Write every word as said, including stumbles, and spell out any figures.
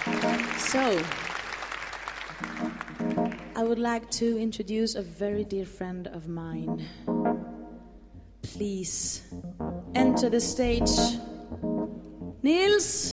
So, I would like to introduce a very dear friend of mine. Please enter the stage, Nils